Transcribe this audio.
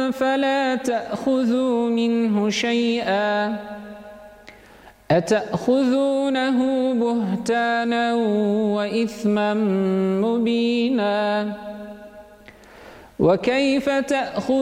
فلا تأخذوا منه شيئا أتأخذونه بهتانا وإثما مبينا وكيف تأخذون